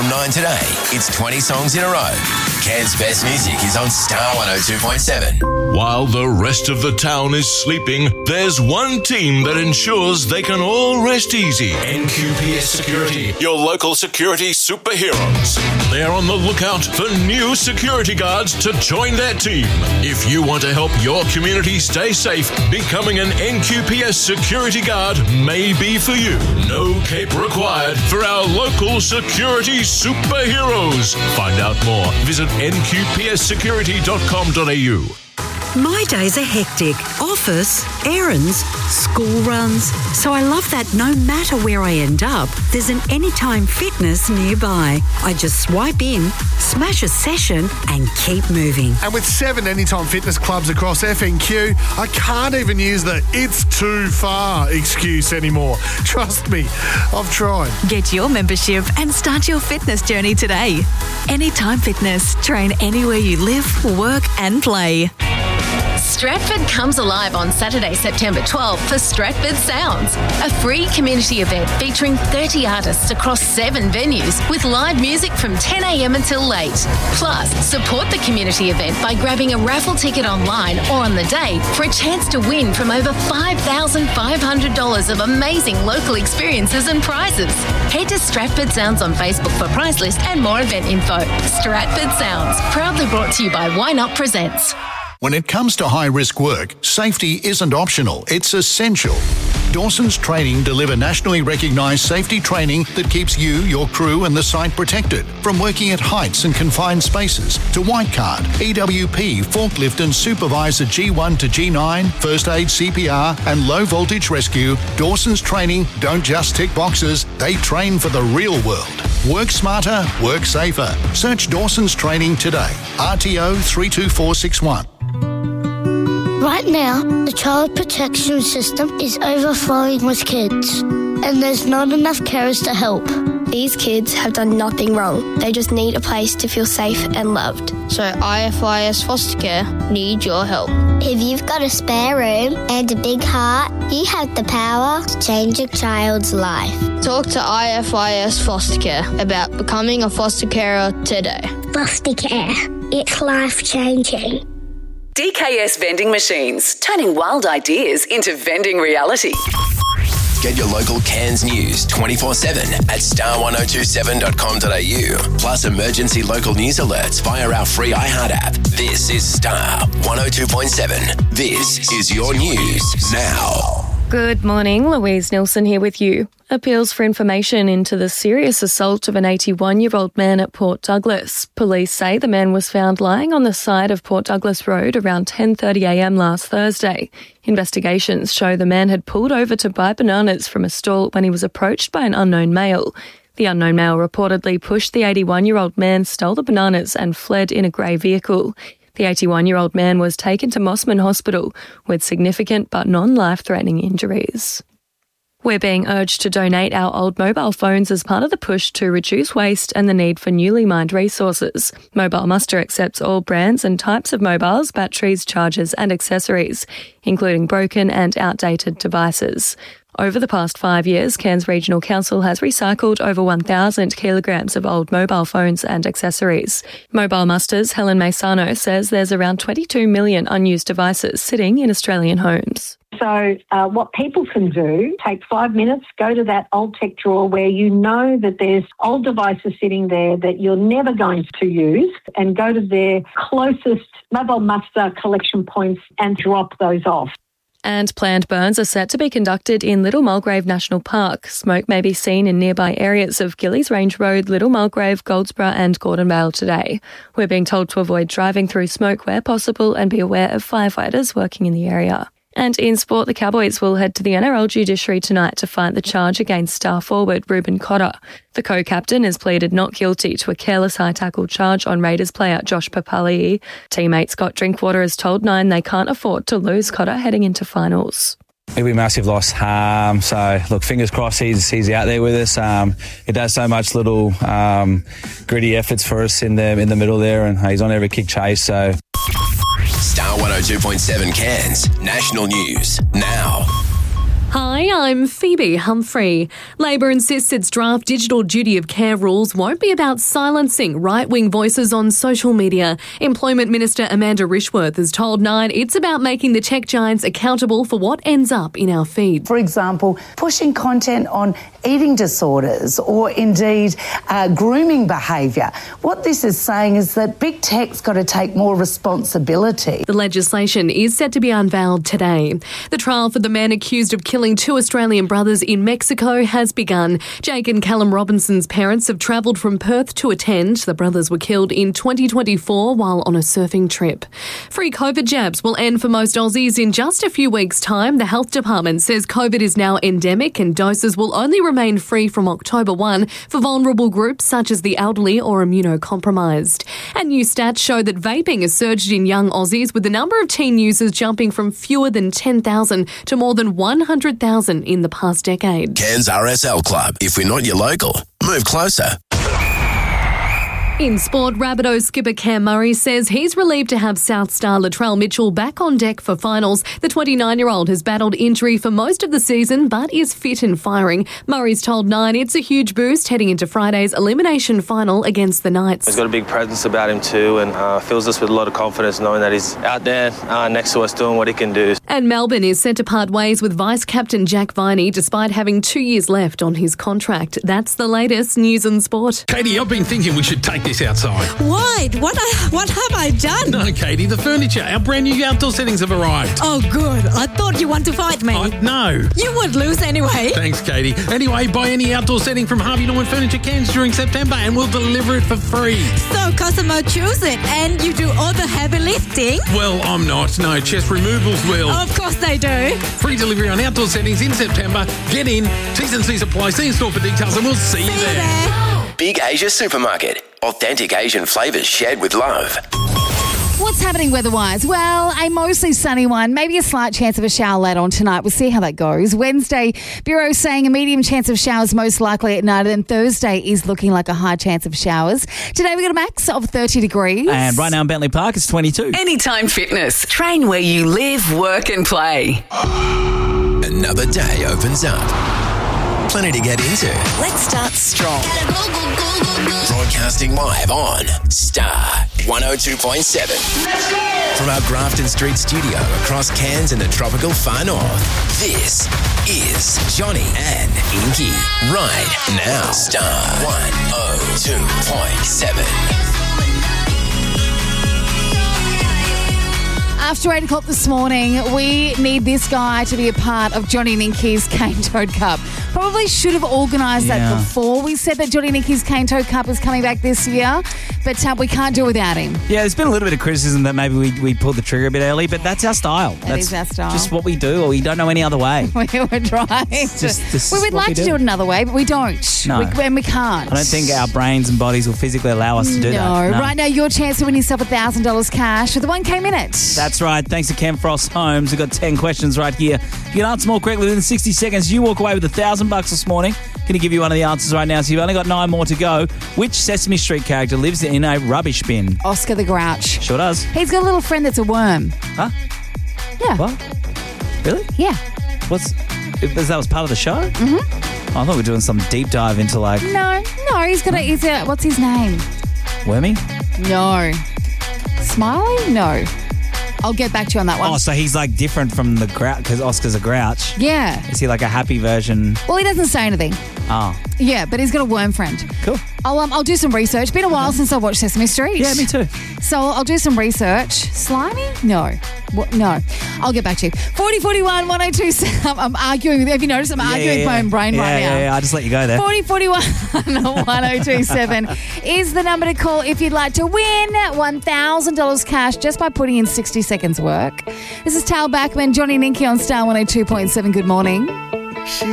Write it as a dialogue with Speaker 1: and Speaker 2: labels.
Speaker 1: From 9 today, it's 20 songs in a row. Cairns' best music is on Star 102.7.
Speaker 2: While the rest of the town is sleeping, there's one team that ensures they can all rest easy. NQPS Security, your local security superheroes. They're on the lookout for new security guards to join their team. If you want to help your community stay safe, becoming an NQPS security guard may be for you. No cape required for our local security superheroes. Find out more. Visit nqpssecurity.com.au.
Speaker 3: My days are hectic. Office, errands, school runs. So I love that no matter where I end up, there's an Anytime Fitness nearby. I just swipe in, smash a session and keep moving.
Speaker 4: And with 7 Anytime Fitness clubs across FNQ, I can't even use the "it's too far" excuse anymore. Trust me, I've tried.
Speaker 5: Get your membership and start your fitness journey today. Anytime Fitness. Train anywhere you live, work and play.
Speaker 6: Stratford comes alive on Saturday, September 12th for Stratford Sounds, a free community event featuring 30 artists across 7 venues with live music from 10 a.m. until late. Plus, support the community event by grabbing a raffle ticket online or on the day for a chance to win from over $5,500 of amazing local experiences and prizes. Head to Stratford Sounds on Facebook for prize list and more event info. Stratford Sounds, proudly brought to you by Why Not Presents.
Speaker 7: When it comes to high-risk work, safety isn't optional, it's essential. Dawson's Training deliver nationally recognised safety training that keeps you, your crew and the site protected. From working at heights and confined spaces to white card, EWP, forklift and supervisor G1 to G9, first aid, CPR and low voltage rescue, Dawson's Training don't just tick boxes, they train for the real world. Work smarter, work safer. Search Dawson's Training today. RTO 32461.
Speaker 8: Right now, the child protection system is overflowing with kids, and there's not enough carers to help.
Speaker 9: These kids have done nothing wrong. They just need a place to feel safe and loved. So IFIS Foster Care need your help.
Speaker 8: If you've got a spare room and a big heart, you have the power to change a child's life.
Speaker 9: Talk to IFIS Foster Care about becoming a foster carer today.
Speaker 8: Foster care. It's life-changing.
Speaker 10: DKS Vending Machines, turning wild ideas into vending reality.
Speaker 1: Get your local Cairns news 24/7 at star1027.com.au. Plus emergency local news alerts via our free iHeart app. This is Star 102.7. This is your news now.
Speaker 11: Good morning, Louise Nilsson here with you. Appeals for information into the serious assault of an 81-year-old man at Port Douglas. Police say the man was found lying on the side of Port Douglas Road around 10:30am last Thursday. Investigations show the man had pulled over to buy bananas from a stall when he was approached by an unknown male. The unknown male reportedly pushed the 81-year-old man, stole the bananas and fled in a grey vehicle. The 81-year-old man was taken to Mossman Hospital with significant but non-life-threatening injuries. We're being urged to donate our old mobile phones as part of the push to reduce waste and the need for newly mined resources. Mobile Muster accepts all brands and types of mobiles, batteries, chargers and accessories, including broken and outdated devices. Over the past 5 years, Cairns Regional Council has recycled over 1,000 kilograms of old mobile phones and accessories. Mobile Muster's Helen Maysano says there's around 22 million unused devices sitting in Australian homes.
Speaker 12: So what people can do, take 5 minutes, go to that old tech drawer where you know that there's old devices sitting there that you're never going to use, and go to their closest Mobile Muster collection points and drop those off.
Speaker 11: And planned burns are set to be conducted in Little Mulgrave National Park. Smoke may be seen in nearby areas of Gillies Range Road, Little Mulgrave, Goldsborough and Gordon Vale today. We're being told to avoid driving through smoke where possible and be aware of firefighters working in the area. And in sport, the Cowboys will head to the NRL judiciary tonight to fight the charge against star forward Ruben Cotter. The co-captain has pleaded not guilty to a careless high tackle charge on Raiders player Josh Papali'i. Teammate Scott Drinkwater has told Nine they can't afford to lose Cotter heading into finals.
Speaker 13: It'll be a massive loss. So, look, fingers crossed he's out there with us. He does so much little gritty efforts for us in the middle there, and he's on every kick chase. So,
Speaker 1: Star 102.7 Cairns, national news now.
Speaker 11: Hi.
Speaker 14: Hi, I'm Phoebe Humphrey. Labor insists its draft digital duty of care rules won't be about silencing right-wing voices on social media. Employment Minister Amanda Rishworth has told Nine it's about making the tech giants accountable for what ends up in our feed.
Speaker 15: For example, pushing content on eating disorders or indeed grooming behaviour. What this is saying is that big tech's got to take more responsibility.
Speaker 14: The legislation is set to be unveiled today. The trial for the man accused of killing 2 Australian brothers in Mexico has begun. Jake and Callum Robinson's parents have travelled from Perth to attend. The brothers were killed in 2024 while on a surfing trip. Free COVID jabs will end for most Aussies in just a few weeks' time. The Health Department says COVID is now endemic and doses will only remain free from October 1 for vulnerable groups such as the elderly or immunocompromised. And new stats show that vaping has surged in young Aussies, with the number of teen users jumping from fewer than 10,000 to more than 100,000 in the past decade.
Speaker 1: Cairns RSL Club. If we're not your local, move closer.
Speaker 14: In sport, Rabbitohs skipper Cam Murray says he's relieved to have South star Latrell Mitchell back on deck for finals. The 29-year-old has battled injury for most of the season but is fit and firing. Murray's told Nine it's a huge boost heading into Friday's elimination final against the Knights.
Speaker 16: He's got a big presence about him too and fills us with a lot of confidence knowing that he's out there next to us doing what he can do.
Speaker 14: And Melbourne is set to part ways with Vice-Captain Jack Viney despite having 2 years left on his contract. That's the latest news and sport.
Speaker 17: Katie, I've been thinking we should take this outside.
Speaker 18: Why? What have I done?
Speaker 17: No, Katie, the furniture. Our brand new outdoor settings have arrived.
Speaker 18: Oh, good. I thought you want to fight me.
Speaker 17: No.
Speaker 18: You would lose anyway.
Speaker 17: Thanks, Katie. Anyway, buy any outdoor setting from Harvey Norman Furniture Cairns during September and we'll deliver it for free.
Speaker 18: So customer choose it and you do all the heavy lifting?
Speaker 17: Well, I'm not. No, Chest Removals will.
Speaker 18: Of course they do.
Speaker 17: Free delivery on outdoor settings in September. Get in. T's and C's apply. See in store for details and we'll see you there.
Speaker 1: Big Asia Supermarket. Authentic Asian flavours shared with love.
Speaker 19: What's happening weather-wise? Well, a mostly sunny one, maybe a slight chance of a shower later on tonight. We'll see how that goes. Wednesday, Bureau saying a medium chance of showers most likely at night, and Thursday is looking like a high chance of showers. Today we got a max of 30 degrees.
Speaker 20: And right now in Bentley Park, it's 22.
Speaker 10: Anytime Fitness. Train where you live, work and play.
Speaker 1: Another day opens up. Plenty to get into.
Speaker 10: Let's start strong.
Speaker 1: Broadcasting live on Star 102.7. From our Grafton Street studio across Cairns and the tropical far north, this is Johnny and Inky. Right now, Star 102.7.
Speaker 19: After 8 o'clock this morning, we need this guy to be a part of Johnny and Inky's Cane Toad Cup. Probably should have organised that before we said that Johnny and Inky's Cane Toad Cup is coming back this year, but we can't do it without him.
Speaker 20: Yeah, there's been a little bit of criticism that maybe we pulled the trigger a bit early, but that's our style.
Speaker 19: That is our style.
Speaker 20: Just what we do, or we don't know any other way.
Speaker 19: We would try. We would like to do it another way, but we don't.
Speaker 20: No.
Speaker 19: And we can't.
Speaker 20: I don't think our brains and bodies will physically allow us to do that.
Speaker 19: No. Right now, your chance to win yourself $1,000 cash with the 1K Minute.
Speaker 20: That's right. Thanks to Ken Frost Homes. We've got 10 questions right here. If you can answer them all correctly within 60 seconds, you walk away with $1,000 this morning. Going to give you one of the answers right now, so you've only got 9 more to go. Which Sesame Street character lives in a rubbish bin?
Speaker 19: Oscar the Grouch.
Speaker 20: Sure does.
Speaker 19: He's got a little friend that's a worm.
Speaker 20: Huh?
Speaker 19: Yeah.
Speaker 20: What? Really?
Speaker 19: Yeah.
Speaker 20: That was part of the show?
Speaker 19: Mm-hmm.
Speaker 20: I thought we were doing some deep dive into No,
Speaker 19: he's what's his name?
Speaker 20: Wormy?
Speaker 19: No. Smiley? No. I'll get back to you on that one.
Speaker 20: Oh, so he's like different from the Grouch because Oscar's a Grouch.
Speaker 19: Yeah.
Speaker 20: Is he like a happy version?
Speaker 19: Well, he doesn't say anything.
Speaker 20: Oh.
Speaker 19: Yeah, but he's got a worm friend.
Speaker 20: Cool.
Speaker 19: I'll do some research. Been a while since I watched Sesame Street.
Speaker 20: Yeah, me too.
Speaker 19: So I'll do some research. Slimy? No. No. I'll get back to you. 4041 1027. I'm arguing with you. Have you noticed I'm arguing with my own brain right now?
Speaker 20: Yeah, I'll just let you go there.
Speaker 19: 4041 1027 is the number to call if you'd like to win $1,000 cash just by putting in 60 seconds work. This is Tal Bachman, Johnny and Inky on Star 102.7. Good morning.